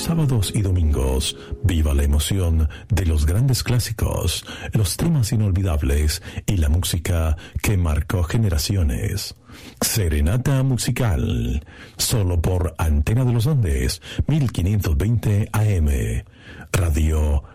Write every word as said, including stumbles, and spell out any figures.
sábados y domingos, viva la emoción de los grandes clásicos, los temas inolvidables y la música que marcó generaciones. Serenata musical, solo por Antena de los Andes, mil quinientos veinte A M, Radio